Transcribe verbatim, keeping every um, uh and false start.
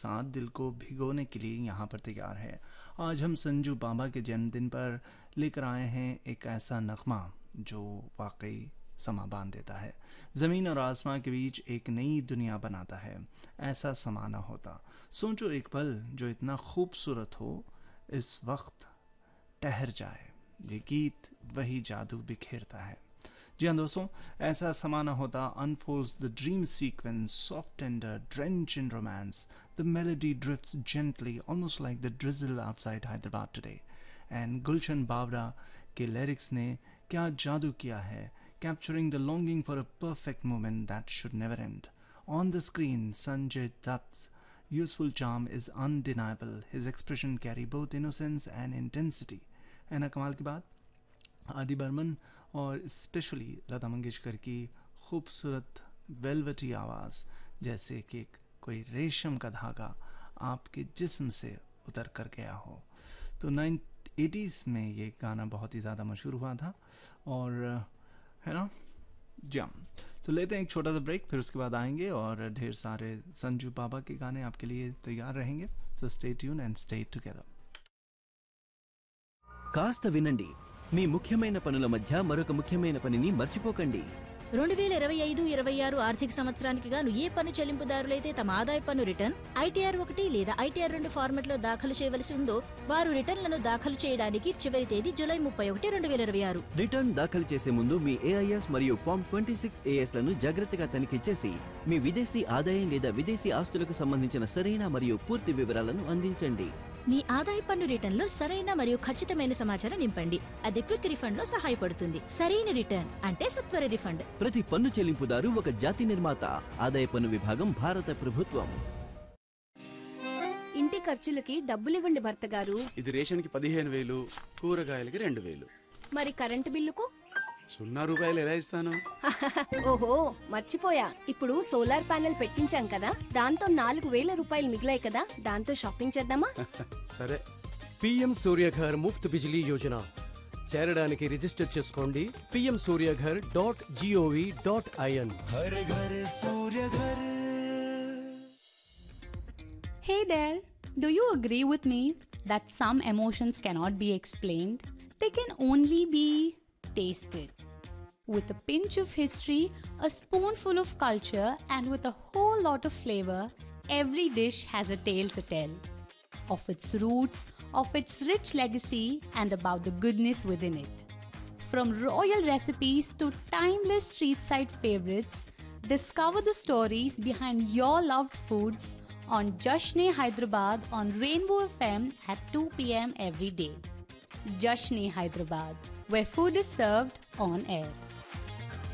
साथ दिल को भिगोने के लिए यहाँ पर तैयार है। आज हम संजू बाबा के जन्मदिन पर लेकर आए हैं एक ऐसा नगमा जो वाकई समा बांध देता है, ज़मीन और आसमां के बीच एक नई दुनिया बनाता है। ऐसा समा ना होता, सोचो एक पल जो इतना खूबसूरत हो इस वक्त ठहर जाए। ये गीत वही जादू बिखेरता है। जी हाँ दोस्तों, ऐसा समा ना होता unfolds the dream sequence, soft tender, drenched in romance. The melody drifts gently, almost like the drizzle outside Hyderabad today. And Gulshan Bawra के lyrics ने क्या जादू किया है, capturing the longing for a perfect moment that should never end. On the screen, Sanjay Dutt's youthful charm is undeniable. His expression carry both innocence and intensity. है ना कमाल की बात? आदि बर्मन और स्पेशली लता मंगेशकर की खूबसूरत वेलवेटी आवाज़, जैसे कि कोई रेशम का धागा आपके जिस्म से उतर कर गया हो। तो नाइन एटीज़ में ये गाना बहुत ही ज़्यादा मशहूर हुआ था और है ना जी हाँ। तो लेते हैं एक छोटा सा ब्रेक, फिर उसके बाद आएंगे और ढेर सारे संजू बाबा के गाने आपके लिए तैयार रहेंगे। So stay tune and stay together. కాస్త వినండి, మీ ముఖ్యమైన పనుల మధ్య మరొక ముఖ్యమైన పనిని మర్చిపోకండి. రెండు వేల ఇరవై ఐదు ఇరవై ఆరు ఆర్థిక సంవత్సరానికి గాను ఏ పన్ను చెల్లింపుదారులైతే తమ ఆదాయ పన్ను రిటర్న్ ఐటీఆర్ ఒకటి లేదా ఐటీఆర్ రెండు ఫార్మెట్ లో దాఖలు చేయవలసి ఉందో వారు రిటర్న్లను దాఖలు చేయడానికి చివరి తేదీ జూలై ముప్పై ఒకటి రెండు వేల ఇరవై ఆరు. రిటర్న్ దాఖలు చేసే ముందు మీ ఏఐఎస్ మరియు ఫామ్ ట్వంటీ సిక్స్ ఏఎస్ లను జాగ్రత్తగా తనిఖీ చేసి మీ విదేశీ ఆదాయం లేదా విదేశీ ఆస్తులకు సంబంధించిన సరైన మరియు పూర్తి వివరాలను అందించండి. మీ ఆదాయ పన్ను రిటర్న్ లో సరైన మరియు ఖచ్చితమైన సమాచారం నింపండి. అది క్విక్ రిఫండ్ లో సహాయపడుతుంది. సరైన రిటర్న్ అంటే సత్వర రిఫండ్. ప్రతి పన్ను చెల్లింపుదారు ఒక జాతి నిర్మాత. ఆదాయ పన్ను విభాగం, భారత ప్రభుత్వం. ఇంటి ఖర్చులకి డబ్బులివ్వండి భర్త గారు. ఇది రేషన్ కి పదిహేను వేలు, కూరగాయలకి రెండు వేలు. మరి కరెంటు బిల్లుకు సున్నా రూపాయలు ఎలా ఇస్తాను? ఓహో మర్చిపోయా, ఇప్పుడు సోలార్ ప్యానెల్ పెట్టించాం కదా, దాంతో నాలుగు వేల రూపాయలు మిగిలాయి కదా, దాంతో షాపింగ్ చేద్దామా? సరే. పిఎం సూర్యఘర్ ముఫ్త్ బిజిలీ యోజన చేరడానికి రిజిస్టర్ చేసుకోండి PM Surya Ghar dot GOV dot IN. Har Ghar Surya Ghar. Hey there, do you agree with me that some emotions cannot be explained? They can only be tasted. With a pinch of history, a spoonful of culture, and with a whole lot of flavor, every dish has a tale to tell. Of its roots, of its rich legacy, and about the goodness within it. From royal recipes to timeless street-side favorites, discover the stories behind your loved foods on Jashn-e Hyderabad on Rainbow F M at two p.m. every day. Jashn-e Hyderabad, where food is served on air.